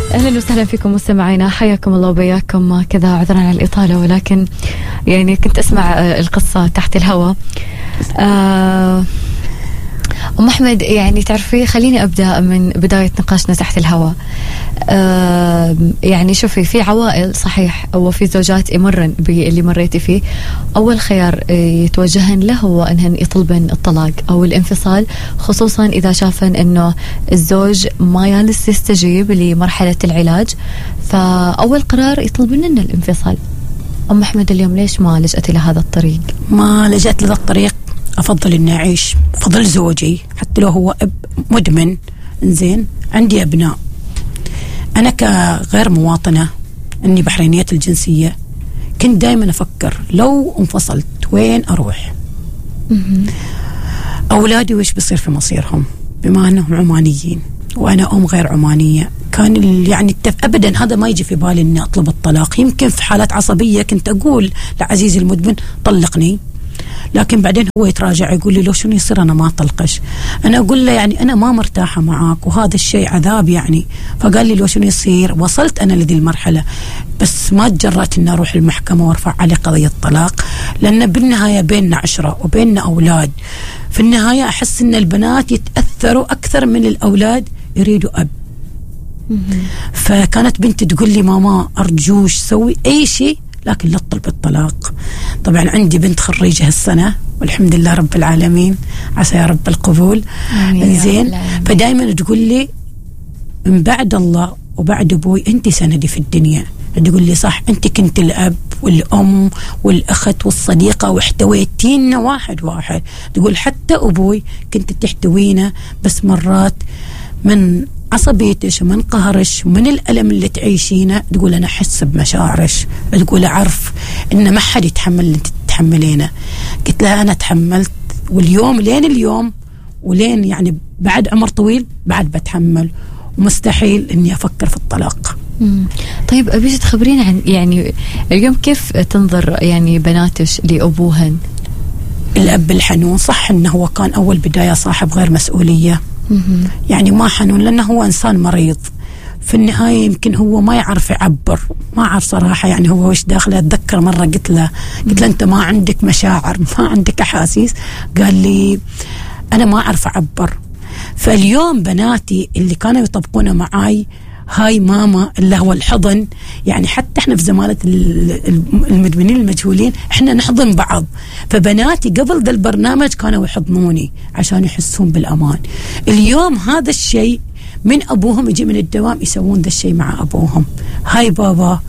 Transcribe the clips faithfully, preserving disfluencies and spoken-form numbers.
أهلا وسهلا فيكم مستمعينا، حياكم الله وبياكم كذا. عذرا على الإطالة، ولكن يعني كنت أسمع القصة تحت الهواء. آه أم أحمد، يعني تعرفي، خليني أبدأ من بداية نقاشنا تحت الهواء. آه يعني شوفي، في عوائل صحيح وفي زوجات يمرن باللي مريتي فيه، أول خيار يتوجهن له هو أنهن يطلبن الطلاق أو الانفصال، خصوصا إذا شافن أنه الزوج ما يالس يستجيب لمرحلة العلاج، فأول قرار يطلبن لنا الانفصال. أم أحمد، اليوم ليش ما لجأت إلى هذا الطريق؟ ما لجأت لهذا الطريق، أفضل إني أعيش فضل زوجي حتى لو هو أب مدمن. إنزين، عندي أبناء، أنا كغير مواطنة إني بحرينية الجنسية، كنت دائما أفكر لو انفصلت وين أروح؟ أولادي وإيش بصير في مصيرهم بما أنهم عمانيين وأنا أم غير عمانية؟ كان يعني أبدا هذا ما يجي في بالي إني أطلب الطلاق. يمكن في حالات عصبية كنت أقول لعزيزي المدمن طلقني، لكن بعدين هو يتراجع يقول لي لو شنو يصير أنا ما أطلقش. أنا أقول له يعني أنا ما مرتاحة معاك وهذا الشيء عذاب يعني. فقال لي لو شنو يصير. وصلت أنا لذي المرحلة، بس ما تجرأت إن أروح المحكمة وارفع عليه قضية طلاق، لأن بالنهاية بيننا عشرة وبيننا أولاد. في النهاية أحس إن البنات يتأثروا أكثر من الأولاد يريدوا أب. فكانت بنتي تقول لي ماما أرجوش سوي أي شيء لكن لا تطلب الطلاق. طبعا عندي بنت خريجة هالسنة والحمد لله رب العالمين، عسى يا رب القبول. زين، فدائما تقول لي من بعد الله وبعد أبوي أنت سندي في الدنيا. تقول لي صح، أنت كنت الأب والأم والأخت والصديقة واحتويتينا واحد واحد. تقول حتى أبوي كنت تحتوينا، بس مرات من عصبيتش ومن قهرش ومن الألم اللي تعيشينه تقول أنا أحس بمشاعرش، تقول أعرف إن ما حد يتحمل اللي تتحملينه. قلت لها أنا تحملت، واليوم لين اليوم ولين يعني بعد عمر طويل بعد بتحمل، ومستحيل إني أفكر في الطلاق. مم. طيب أبيش تخبرين عن يعني اليوم كيف تنظر يعني بناتش لأبوهن؟ الأب الحنون، صح إنه هو كان أول بداية صاحب غير مسؤولية، يعني ما حنون لأنه هو إنسان مريض. في النهاية يمكن هو ما يعرف يعبر، ما أعرف صراحة يعني هو وش داخله. أتذكر مرة قلت له قلت له أنت ما عندك مشاعر، ما عندك أحاسيس؟ قال لي أنا ما أعرف أعبر. فاليوم بناتي اللي كانوا يطبقونه معاي هاي ماما اللي هو الحضن، يعني حتى احنا في زمالة المدمنين المجهولين احنا نحضن بعض. فبناتي قبل ذا البرنامج كانوا يحضنوني عشان يحسون بالأمان. اليوم هذا الشيء من أبوهم يجي من الدوام يسوون ذا الشيء مع أبوهم، هاي بابا.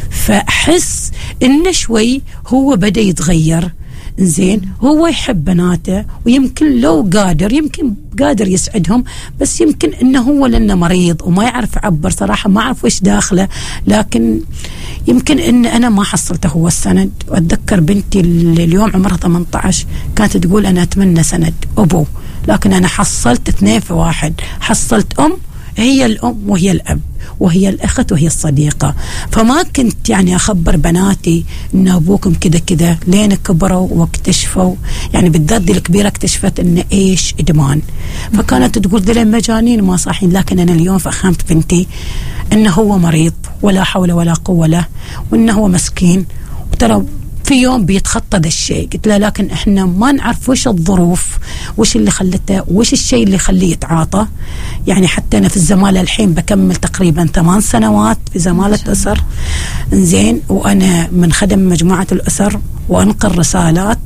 فأحس إنه شوي هو بدأ يتغير. زين، هو يحب بناته ويمكن لو قادر يمكن قادر يسعدهم، بس يمكن انه هو لانه مريض وما يعرف يعبر. صراحة ما اعرف وش داخله، لكن يمكن ان انا ما حصلته هو السند. واتذكر بنتي اليوم عمرها ثمانية عشر كانت تقول انا اتمنى سند ابو، لكن انا حصلت اثنين في واحد. حصلت ام هي الأم وهي الأب وهي الأخت وهي الصديقة. فما كنت يعني أخبر بناتي إن أبوكم كده كده لين كبروا واكتشفوا، يعني بالذات دي الكبيرة اكتشفت إن إيش إدمان. فكانت تقول دي مجانين ما صاحين. لكن أنا اليوم فهمت بنتي إنه هو مريض ولا حول ولا قوة له، وإنه هو مسكين، وترى في يوم بيتخطى ذا الشيء. قلت له لكن احنا ما نعرف وش الظروف، وش اللي خلته، وش الشيء اللي يخليه يتعاطى. يعني حتى انا في الزمالة الحين بكمل تقريبا ثمان سنوات في زمالة أسر. زين، وانا من خدم مجموعة الأسر وانقل رسالات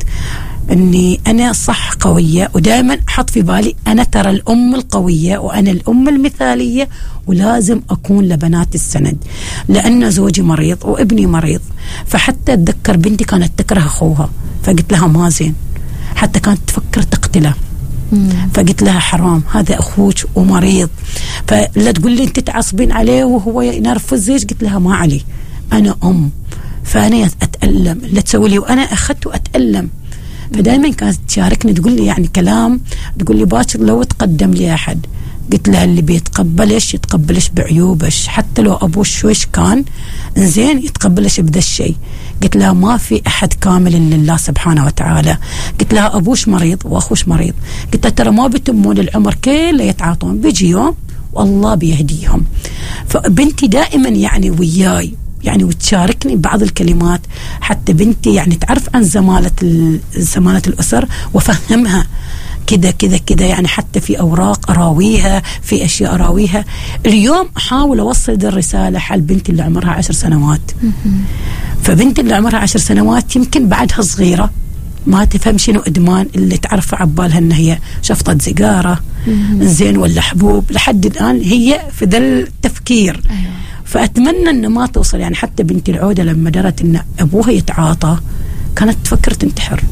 اني انا صح قوية، ودائما احط في بالي انا ترى الام القوية وانا الام المثالية، ولازم اكون لبنات السند، لان زوجي مريض وابني مريض. فحتى اتذكر بنتي كانت تكره اخوها، فقلت لها ما زين، حتى كانت تفكر تقتله. فقلت لها حرام، هذا اخوك ومريض. فلا تقول لي انت تعصبين عليه وهو ينرفزك. قلت لها ما علي، انا ام، فانا اتألم. لا تسوي لي وانا اخذت واتألم. فدائما كانت تشاركني تقول لي يعني كلام، تقول لي باكر لو تقدم لي أحد، قلت لها اللي بيتقبلش يتقبلش بعيوبش، حتى لو أبوش وش كان إنزين يتقبلش بذا الشيء. قلت لها ما في أحد كامل إلا الله سبحانه وتعالى. قلت لها أبوش مريض وأخوش مريض. قلت لها ترى ما بتمون العمر كله يتعاطون، بيجي يوم والله بيهديهم. فبنتي دائما يعني وياي يعني وتشاركني بعض الكلمات، حتى بنتي يعني تعرف عن زمالة زمالة الأسر وفهمها كده كده كده، يعني حتى في أوراق أراويها، في أشياء أراويها. اليوم أحاول أوصل دي الرسالة حال بنتي اللي عمرها عشر سنوات. فبنتي اللي عمرها عشر سنوات يمكن بعدها صغيرة ما تفهم شنو إدمان، اللي تعرف عبالها إن هي شفطة سيجارة زين ولا حبوب، لحد الآن هي في ذا التفكير. أيوة. فأتمنى إن ما توصل، يعني حتى بنتي العودة لما درت إن أبوها يتعاطى كانت تفكر تنتحر،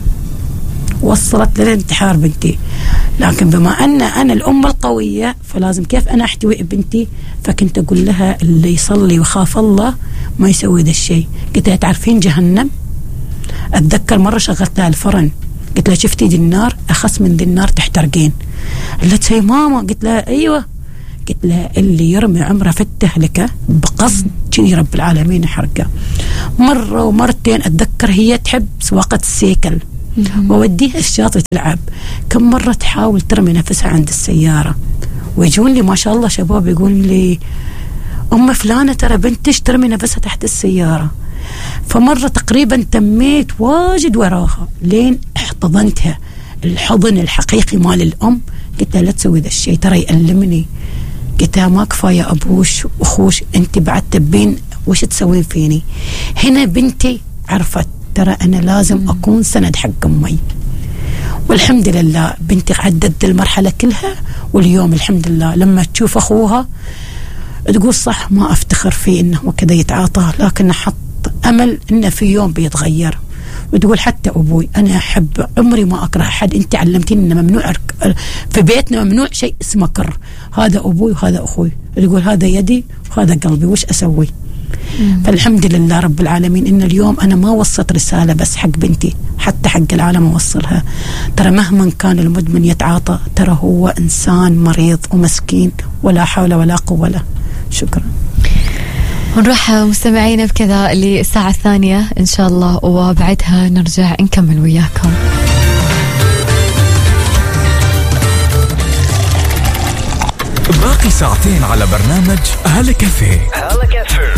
وصلت للانتحار بنتي. لكن بما أن أنا الأم القوية فلازم كيف أنا أحتوي بنتي، فكنت أقول لها اللي يصلي وخاف الله ما يسوي ذا الشيء. قلت لها تعرفين جهنم؟ أتذكر مرة شغلتها الفرن، قلت لها شفتي دي النار أخص من دي النار تحترقين. قالت لي ماما، قلت لها أيوة، قلت لها اللي يرمي عمره في التهلكة بقصد جني رب العالمين يحرقه. مرة ومرتين أتذكر هي تحب سواقة السيكل ووديها الشاطئ تلعب، كم مرة تحاول ترمي نفسها عند السيارة، ويجون لي ما شاء الله شباب يقول لي أم فلانة ترى بنتش ترمي نفسها تحت السيارة. فمرة تقريبا تميت واجد وراها لين احتضنتها الحضن الحقيقي مال الأم. قلت لها لا تسوي ذا الشيء ترى يألمني. قلت لها ما كفاية أبوش وأخوش، أنت بعد تبين وش تسوين فيني. هنا بنتي عرفت ترى أنا لازم أكون سند حق أمي، والحمد لله بنتي عدت المرحلة كلها. واليوم الحمد لله لما تشوف أخوها تقول صح ما أفتخر فيه إنه كذا يتعاطى، لكن أحط أمل إنه في يوم بيتغير. وتقول حتى أبوي أنا أحب عمري ما أكره أحد، أنت علمتيني إنه ممنوع في بيتنا ممنوع شيء اسمه كره، هذا أبوي وهذا أخوي. تقول هذا يدي وهذا قلبي، وش أسوي؟ مم. فالحمد لله رب العالمين إن اليوم أنا ما وصلت رسالة بس حق بنتي، حتى حق العالم أوصلها. ترى مهما كان المدمن يتعاطى ترى هو إنسان مريض ومسكين ولا حول ولا قوة له. شكرا. ونروح مستمعينا بكذا للساعة الثانية إن شاء الله، وبعدها نرجع نكمل وياكم. باقي ساعتين على برنامج هلا كافيه. هلا كافيه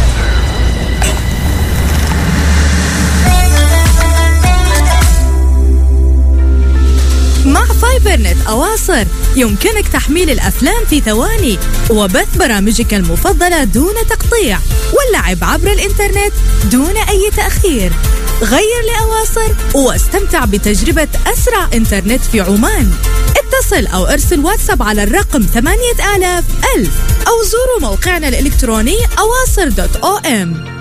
مع فايبرنت أواصر يمكنك تحميل الأفلام في ثواني وبث برامجك المفضلة دون تقطيع واللعب عبر الإنترنت دون أي تأخير. غير لأواصر واستمتع بتجربة أسرع إنترنت في عمان. اتصل أو ارسل واتساب على الرقم ثمانية آلاف ألف أو زوروا موقعنا الإلكتروني أواصر دوت أو إم.